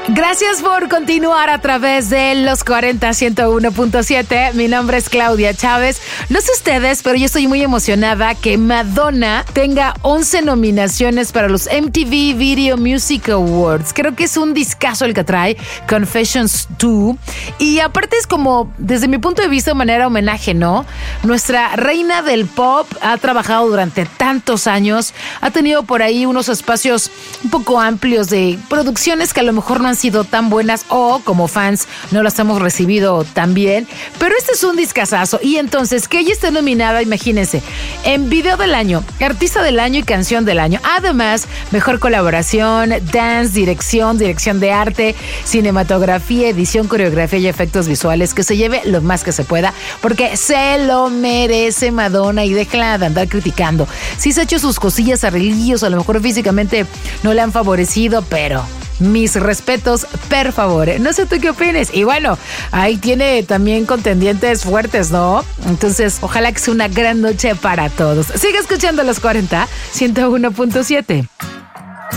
Gracias por continuar a través de los 40 101.7. Mi nombre es Claudia Chávez. No sé ustedes, pero yo estoy muy emocionada que Madonna tenga 11 nominaciones para los MTV Video Music Awards. Creo que es un discazo el que trae Confessions 2. Y aparte es como, desde mi punto de vista, de manera homenaje, ¿no? Nuestra reina del pop ha trabajado durante tantos años. Ha tenido por ahí unos espacios un poco amplios de producciones que a lo mejor no han sido tan buenas o como fans no las hemos recibido tan bien, pero este es un discazazo. Y entonces que ella esté nominada, imagínense, en video del año, artista del año y canción del año, además mejor colaboración, dance, dirección de arte, cinematografía, edición, coreografía y efectos visuales, que se lleve lo más que se pueda, porque se lo merece Madonna. Y déjala de andar criticando. Sí se ha hecho sus cosillas, arreglillos, a lo mejor físicamente no le han favorecido, pero mis respetos, per favor. No sé tú qué opines. Y bueno, ahí tiene también contendientes fuertes, ¿no? Entonces, ojalá que sea una gran noche para todos. Sigue escuchando los 40 101.7.